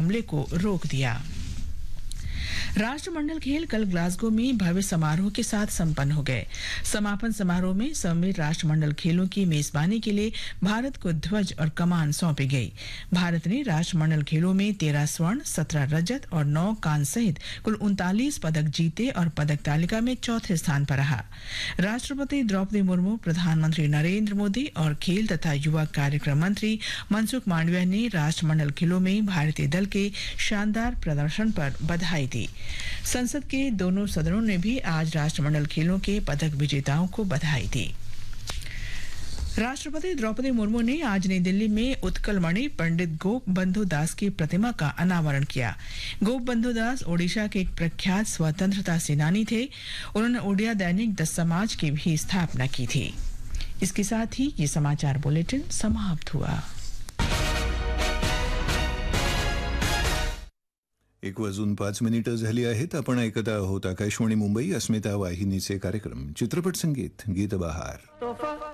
हमले को रोक दिया। राष्ट्रमंडल खेल कल ग्लासगो में भव्य समारोह के साथ संपन्न हो गए। समापन समारोह में समवेत राष्ट्रमंडल खेलों की मेजबानी के लिए भारत को ध्वज और कमान सौंपी गई। भारत ने राष्ट्रमंडल खेलों में 13 स्वर्ण, 17 रजत और 9 कांस्य सहित कुल 39 पदक जीते और पदक तालिका में चौथे स्थान पर रहा। राष्ट्रपति द्रौपदी मुर्मू, प्रधानमंत्री नरेंद्र मोदी और खेल तथा युवा कार्यक्रम मंत्री मनसुख मांडविया ने राष्ट्रमंडल खेलों में भारतीय दल के शानदार प्रदर्शन पर बधाई दी। संसद के दोनों सदनों ने भी आज राष्ट्रमंडल खेलों के पदक विजेताओं को बधाई दी। राष्ट्रपति द्रौपदी मुर्मू ने आज नई दिल्ली में उत्कलमणि पंडित गोप बंधु दास की प्रतिमा का अनावरण किया। गोप बंधु दास ओडिशा के एक प्रख्यात स्वतंत्रता सेनानी थे। उन्होंने ओडिया दैनिक द समाज की भी स्थापना की थी। इसके साथ ही ये समाचार बुलेटिन समाप्त हुआ। 1:05 झाली आहेत। आपण ऐकत आहोत आकाशवाणी मुंबई अस्मिता वाहिनीचे कार्यक्रम चित्रपट संगीत गीत बहार।